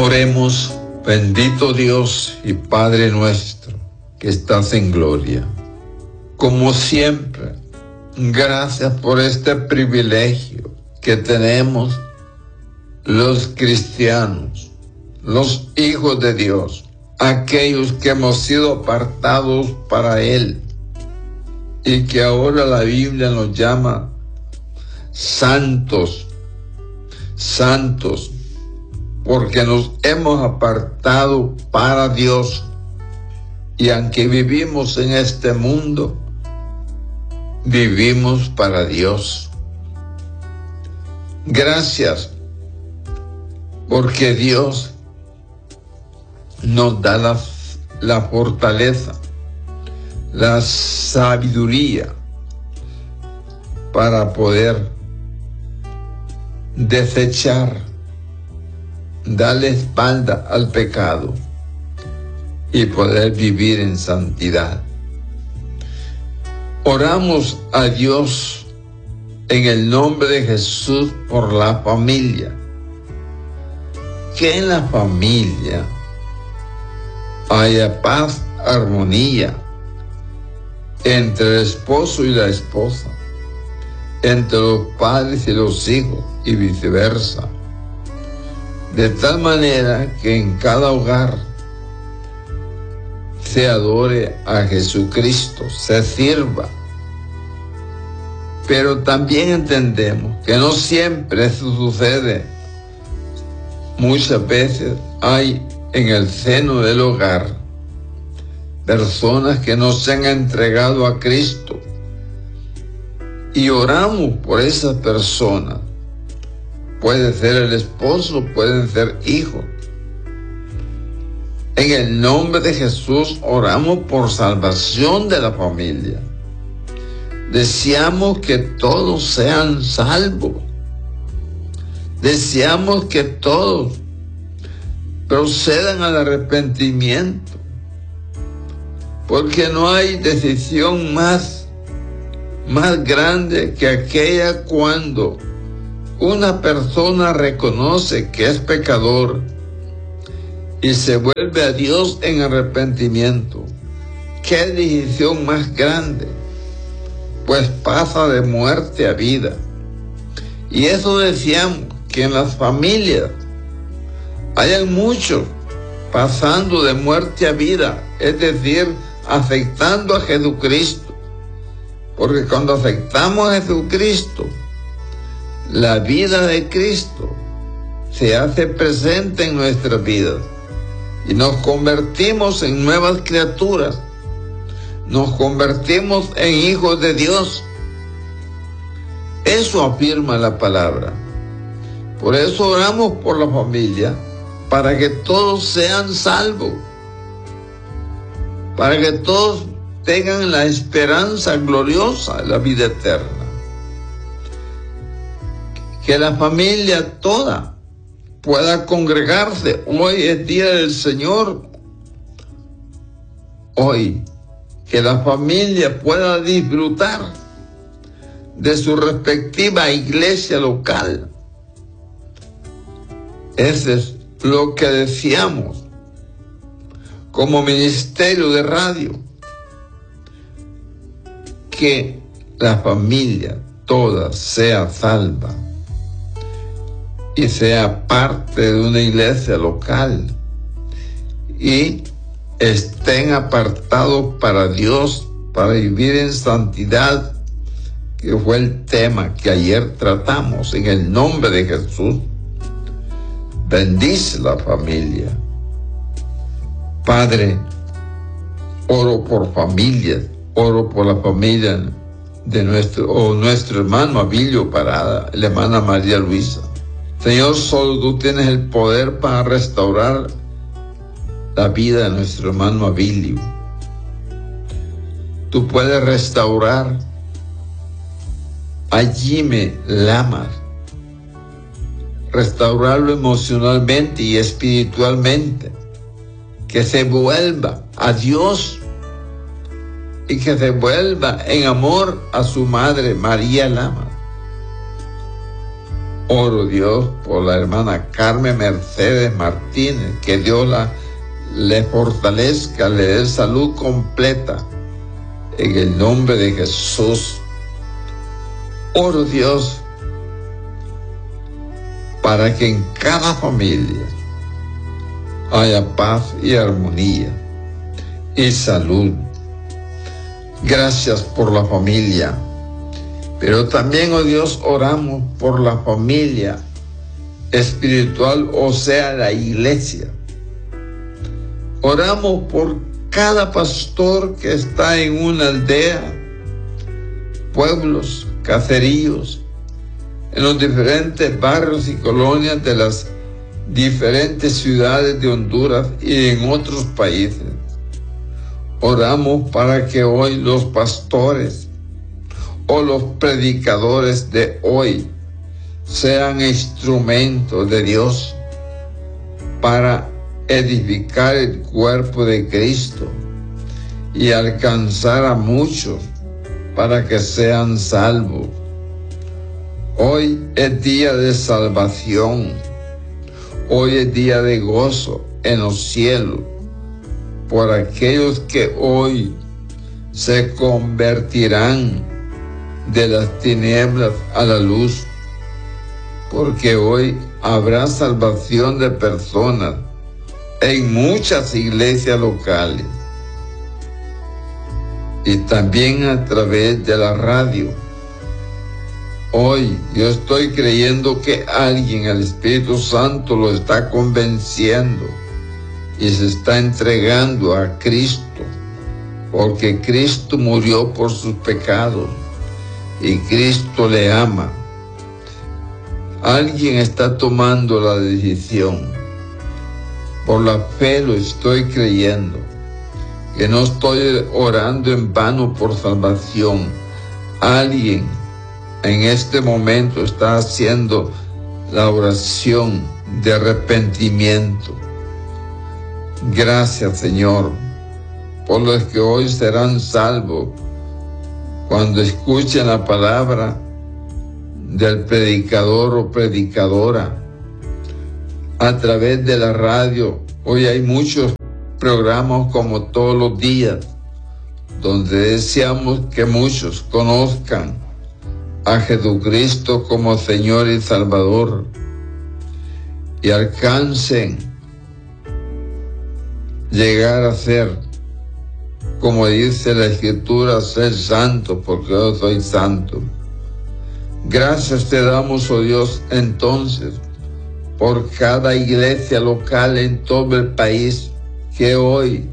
Oremos. Bendito Dios y Padre nuestro, que estás en gloria. Como siempre, gracias por este privilegio que tenemos los cristianos, los hijos de Dios, aquellos que hemos sido apartados para Él y que ahora la Biblia nos llama santos, santos, porque nos hemos apartado para Dios. Y aunque vivimos en este mundo, vivimos para Dios. Gracias, porque Dios nos da la fortaleza, la sabiduría para poder desechar, darle espalda al pecado y poder vivir en santidad. Oramos a Dios en el nombre de Jesús por la familia. Que en la familia haya paz, armonía entre el esposo y la esposa, entre los padres y los hijos y viceversa. De tal manera que en cada hogar se adore a Jesucristo, se sirva. Pero también entendemos que no siempre eso sucede. Muchas veces hay en el seno del hogar personas que no se han entregado a Cristo. Y oramos por esas personas. Puede ser el esposo, pueden ser hijos. En el nombre de Jesús oramos por salvación de la familia. Deseamos que todos sean salvos. Deseamos que todos procedan al arrepentimiento. Porque no hay decisión más grande que aquella cuando una persona reconoce que es pecador y se vuelve a Dios en arrepentimiento. ¿Qué decisión más grande? Pues pasa de muerte a vida. Y eso decíamos, que en las familias hayan muchos pasando de muerte a vida, es decir, aceptando a Jesucristo. Porque cuando aceptamos a Jesucristo, la vida de Cristo se hace presente en nuestras vidas y nos convertimos en nuevas criaturas, nos convertimos en hijos de Dios. Eso afirma la palabra. Por eso oramos por la familia, para que todos sean salvos, para que todos tengan la esperanza gloriosa de la vida eterna. Que la familia toda pueda congregarse. Hoy es día del Señor. Hoy, que la familia pueda disfrutar de su respectiva iglesia local. Ese es lo que deseamos como ministerio de radio. Que la familia toda sea salva y sea parte de una iglesia local y estén apartados para Dios, para vivir en santidad, que fue el tema que ayer tratamos. En el nombre de Jesús, bendice la familia. Padre, oro por familias, oro por la familia de nuestro hermano Abilio Parada, la hermana María Luisa. Señor, solo tú tienes el poder para restaurar la vida de nuestro hermano Abilio. Tú puedes restaurar a Jimmy Lamas, restaurarlo emocionalmente y espiritualmente, que se vuelva a Dios y que se vuelva en amor a su madre María Lamas. Oro, Dios, por la hermana Carmen Mercedes Martínez, que Dios le fortalezca, le dé salud completa, en el nombre de Jesús. Oro, Dios, para que en cada familia haya paz y armonía y salud. Gracias por la familia. Pero también, oh Dios, oramos por la familia espiritual, o sea, la iglesia. Oramos por cada pastor que está en una aldea, pueblos, caseríos, en los diferentes barrios y colonias de las diferentes ciudades de Honduras y en otros países. Oramos para que hoy los pastores o los predicadores de hoy sean instrumentos de Dios para edificar el cuerpo de Cristo y alcanzar a muchos para que sean salvos. Hoy es día de salvación. Hoy es día de gozo en los cielos por aquellos que hoy se convertirán de las tinieblas a la luz, porque hoy habrá salvación de personas en muchas iglesias locales y también a través de la radio. Hoy yo estoy creyendo que alguien, el Espíritu Santo, lo está convenciendo y se está entregando a Cristo, porque Cristo murió por sus pecados y Cristo le ama. Alguien está tomando la decisión. Por la fe lo estoy creyendo, que no estoy orando en vano por salvación. Alguien en este momento está haciendo la oración de arrepentimiento. Gracias, Señor, por los que hoy serán salvos cuando escuchen la palabra del predicador o predicadora a través de la radio. Hoy hay muchos programas, como todos los días, donde deseamos que muchos conozcan a Jesucristo como Señor y Salvador y alcancen llegar a ser, como dice la Escritura, ser santo, porque yo soy santo. Gracias te damos, oh Dios, entonces, por cada iglesia local en todo el país, que hoy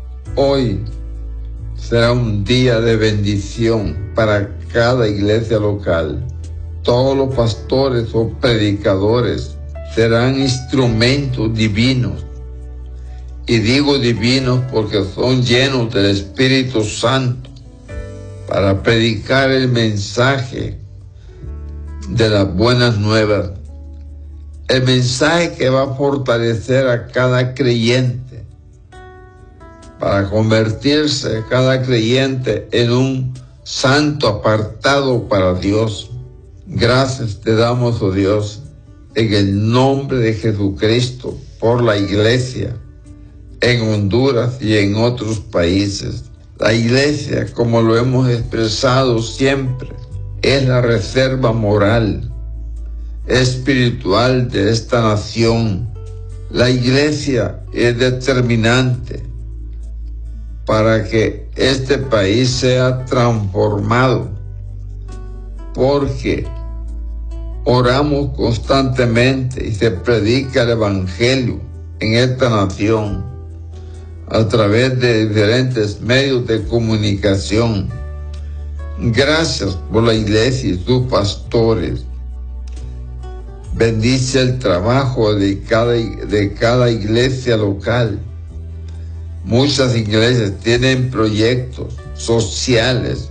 será un día de bendición para cada iglesia local. Todos los pastores o predicadores serán instrumentos divinos. Y digo divinos porque son llenos del Espíritu Santo para predicar el mensaje de las buenas nuevas. El mensaje que va a fortalecer a cada creyente para convertirse cada creyente en un santo apartado para Dios. Gracias te damos, oh Dios, en el nombre de Jesucristo, por la iglesia en Honduras y en otros países. La iglesia, como lo hemos expresado siempre, es la reserva moral, espiritual de esta nación. La iglesia es determinante para que este país sea transformado, porque oramos constantemente y se predica el evangelio en esta nación a través de diferentes medios de comunicación. Gracias por la iglesia y sus pastores. Bendice el trabajo de cada iglesia local. Muchas iglesias tienen proyectos sociales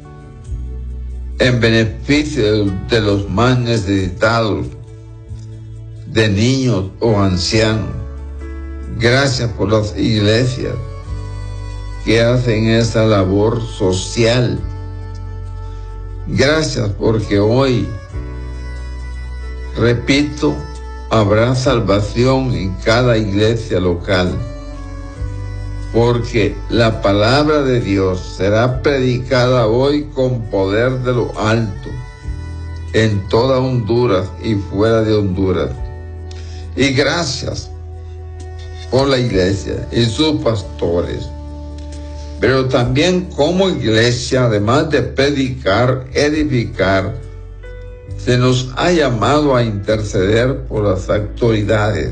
en beneficio de los más necesitados, de niños o ancianos. Gracias por las iglesias que hacen esa labor social. Gracias porque hoy Repito, habrá salvación en cada iglesia local, porque la palabra de Dios será predicada hoy con poder de lo alto, en toda Honduras y fuera de Honduras. Y gracias por la iglesia y sus pastores. Pero también como iglesia, además de predicar, edificar, se nos ha llamado a interceder por las autoridades.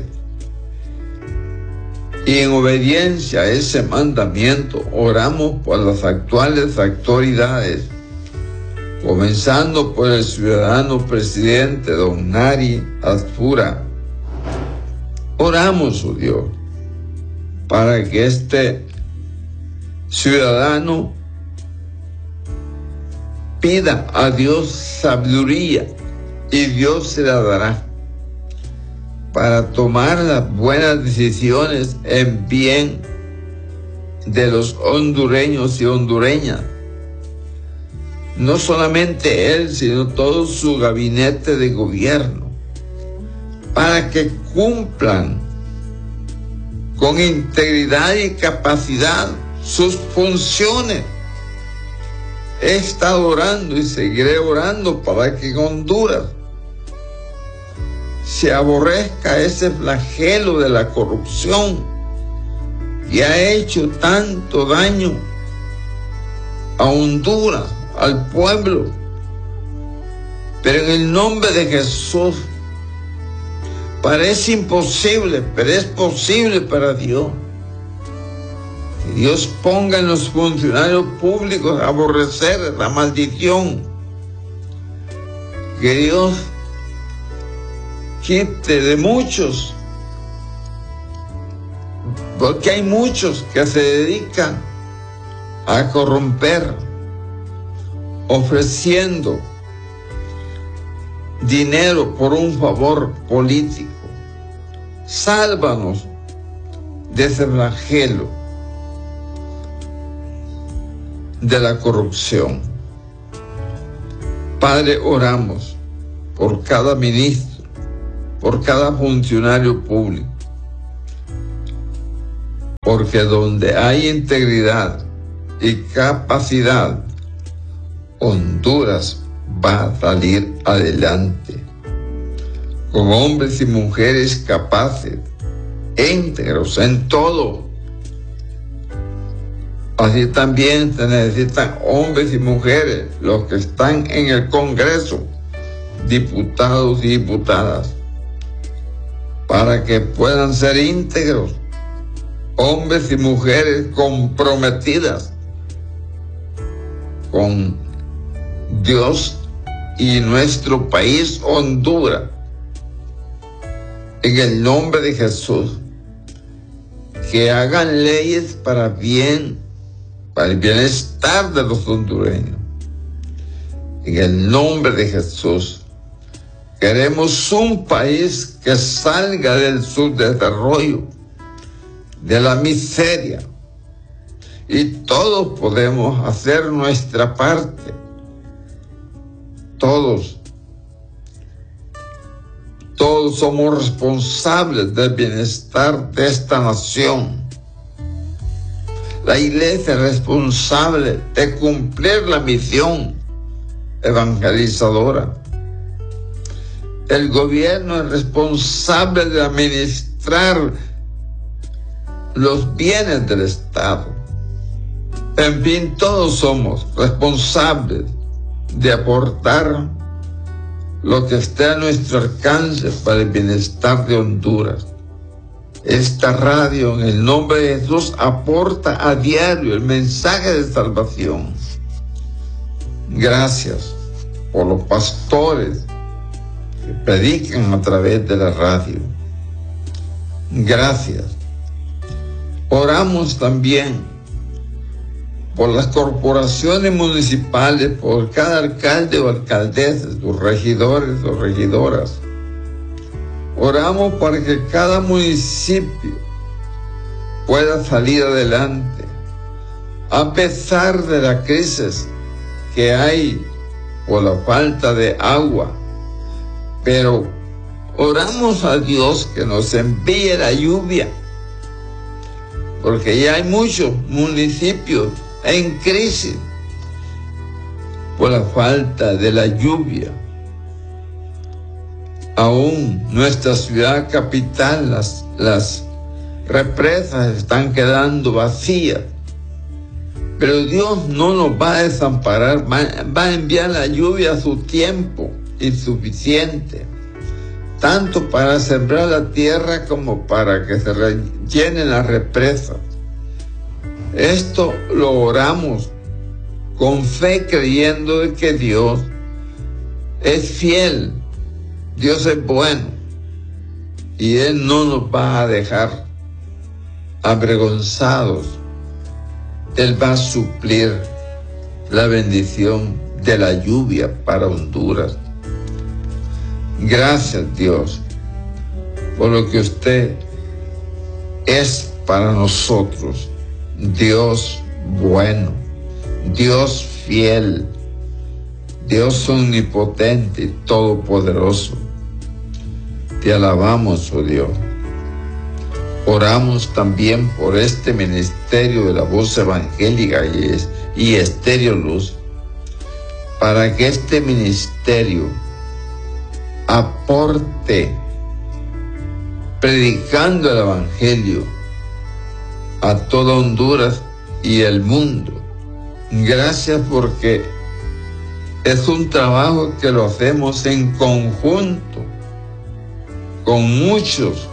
Y en obediencia a ese mandamiento, oramos por las actuales autoridades, comenzando por el ciudadano presidente don Nari Asfura. Oramos, oh Dios, para que este ciudadano pida a Dios sabiduría y Dios se la dará para tomar las buenas decisiones en bien de los hondureños y hondureñas. No solamente él, sino todo su gabinete de gobierno, para que cumplan con integridad y capacidad sus funciones. He estado orando y seguiré orando para que en Honduras se aborrezca ese flagelo de la corrupción que ha hecho tanto daño a Honduras, al pueblo. Pero en el nombre de Jesús, parece imposible, pero es posible para Dios. Que Dios ponga en los funcionarios públicos a aborrecer la maldición. Que Dios quite de muchos, porque hay muchos que se dedican a corromper, ofreciendo dinero por un favor político. Sálvanos de ese flagelo de la corrupción. Padre, oramos por cada ministro, por cada funcionario público, porque donde hay integridad y capacidad, Honduras va a salir adelante, con hombres y mujeres capaces, íntegros en todo. Así también se necesitan hombres y mujeres, los que están en el Congreso, diputados y diputadas, para que puedan ser íntegros, hombres y mujeres comprometidas con Dios y nuestro país, Honduras. En el nombre de Jesús, que hagan leyes para el bienestar de los hondureños. En el nombre de Jesús, queremos un país que salga del subdesarrollo, de la miseria, y todos podemos hacer nuestra parte. Todos somos responsables del bienestar de esta nación. La iglesia es responsable de cumplir la misión evangelizadora. El gobierno es responsable de administrar los bienes del Estado. En fin, todos somos responsables de aportar lo que esté a nuestro alcance para el bienestar de Honduras. Esta radio, en el nombre de Jesús, aporta a diario el mensaje de salvación. Gracias por los pastores que predican a través de la radio. Gracias. Oramos también por las corporaciones municipales, por cada alcalde o alcaldesa, sus regidores o regidoras. Oramos para que cada municipio pueda salir adelante, a pesar de la crisis que hay por la falta de agua. Pero Oramos a Dios que nos envíe la lluvia, porque ya hay muchos municipios en crisis por la falta de la lluvia. Aún nuestra ciudad capital, las represas están quedando vacías. Pero Dios no nos va a desamparar, va a enviar la lluvia a su tiempo insuficiente, tanto para sembrar la tierra como para que se rellenen las represas. Esto lo oramos con fe, creyendo de que Dios es fiel, Dios es bueno, y Él no nos va a dejar avergonzados. Él va a suplir la bendición de la lluvia para Honduras. Gracias, Dios, por lo que usted es para nosotros. Dios bueno, Dios fiel, Dios omnipotente y todopoderoso. Te alabamos, oh Dios. Oramos también por este ministerio de la voz evangélica y Estéreo Luz, para que este ministerio aporte predicando el evangelio a toda Honduras y el mundo. Gracias, porque es un trabajo que lo hacemos en conjunto con muchos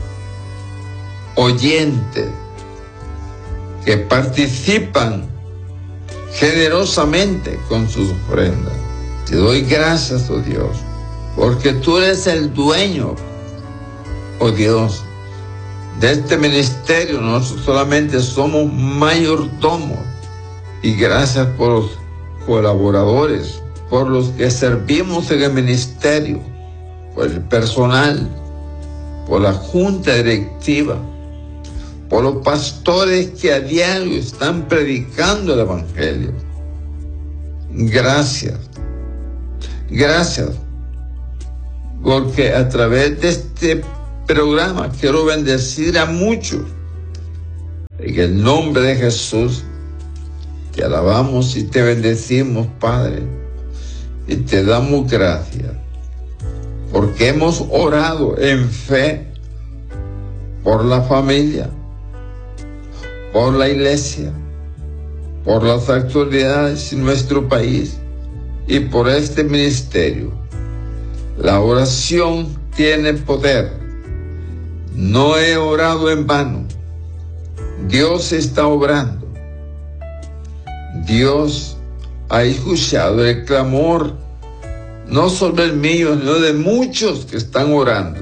oyentes que participan generosamente con sus ofrendas. Te doy gracias, oh Dios, porque tú eres el dueño, oh Dios, de este ministerio. Nosotros solamente somos mayordomos. Y gracias por los colaboradores, por los que servimos en el ministerio, por el personal, por la junta directiva, por los pastores que a diario están predicando el evangelio. Gracias, gracias, porque a través de este programa quiero bendecir a muchos. En el nombre de Jesús, te alabamos y te bendecimos, Padre, y te damos gracias, porque hemos orado en fe por la familia, por la iglesia, por las autoridades en nuestro país y por este ministerio. La oración tiene poder. No he orado en vano. Dios está obrando. Dios ha escuchado el clamor, no solo el mío, sino de muchos que están orando.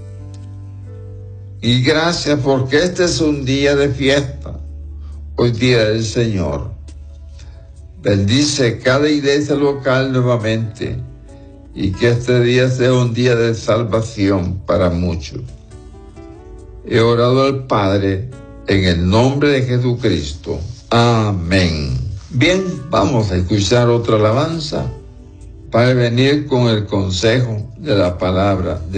Y gracias, porque este es un día de fiesta, hoy día del Señor. Bendice cada iglesia local nuevamente, y que este día sea un día de salvación para muchos. He orado al Padre en el nombre de Jesucristo. Amén. Bien, vamos a escuchar otra alabanza para venir con el consejo de la palabra de